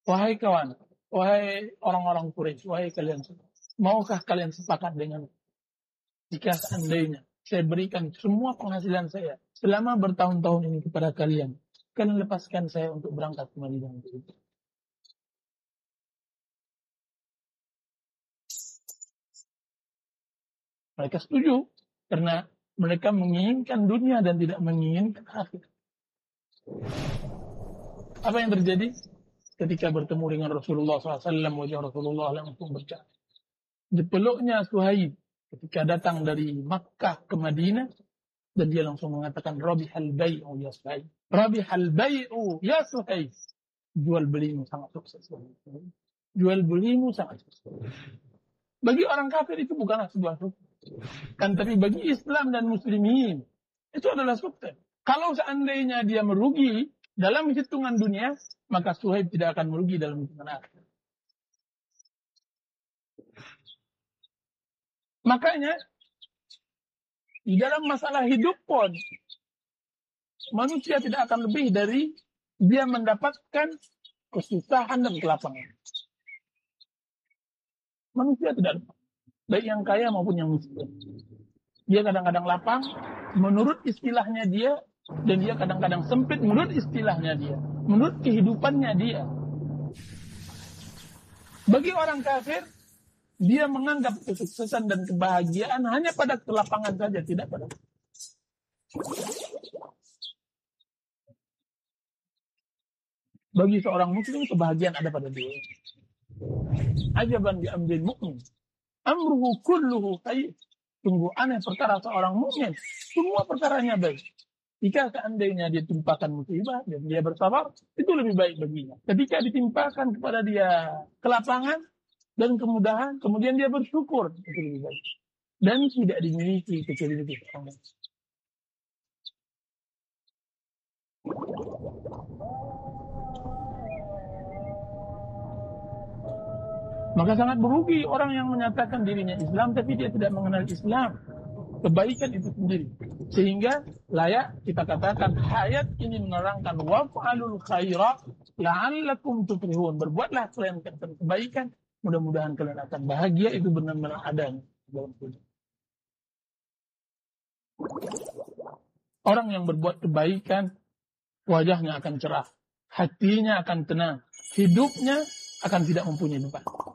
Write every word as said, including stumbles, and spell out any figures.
Wahai kawan, wahai orang-orang Quraisy, wahai kalian semua, maukah kalian sepakat dengan jika seandainya saya berikan semua penghasilan saya selama bertahun-tahun ini kepada kalian, kalian lepaskan saya untuk berangkat ke Madinah? Mereka setuju karena mereka menginginkan dunia dan tidak menginginkan akhirat. Apa yang terjadi ketika bertemu dengan Rasulullah shallallahu alaihi wasallam? Wajah Rasulullah langsung bercahaya. Dipeluknya Suhaib ketika datang dari Makkah ke Madinah, dan dia langsung mengatakan, Rabihal bai'u ya Suhaib. Rabihal bai'u ya Suhaib. Jual belimu sangat sukses. Jual belimu sangat sukses. Bagi orang kafir itu bukanlah sebuah sukses. Kan tapi bagi Islam dan muslimin itu adalah sukses. Kalau seandainya dia merugi dalam hitungan dunia, maka Suhaib tidak akan merugi dalam hitungan akhirat. Makanya di dalam masalah hidup pun manusia tidak akan lebih dari dia mendapatkan kesusahan dan kelapangan. Manusia tidak lupa, baik yang kaya maupun yang miskin. Dia kadang-kadang lapang menurut istilahnya dia, dan dia kadang-kadang sempit menurut istilahnya dia, menurut kehidupannya dia. Bagi orang kafir, dia menganggap kesuksesan dan kebahagiaan hanya pada kelapangan saja, tidak pada. Bagi seorang muslim, kebahagiaan ada pada dia. Ajaban bi amril mu'min, amruhu kulluhu khair. Sungguh aneh perkara seorang mukmin, semua perkaranya baik. Jika seandainya dia timpakan musibah dan dia bersabar, itu lebih baik baginya. Ketika ditimpakan kepada dia kelapangan dan kemudahan, kemudian dia bersyukur, itu lebih baik. Dan tidak dimiliki kecuali itu seorang. Maka sangat merugi orang yang menyatakan dirinya Islam tapi dia tidak mengenal Islam, kebaikan itu sendiri. Sehingga layak kita katakan ayat ini menerangkan waf'alul khaira la'allakum tuflihun. Berbuatlah kalian kebaikan, mudah-mudahan kalian akan bahagia. Itu benar-benar ada dalam hidup. Orang yang berbuat kebaikan, wajahnya akan cerah, hatinya akan tenang, hidupnya akan tidak mempunyai beban.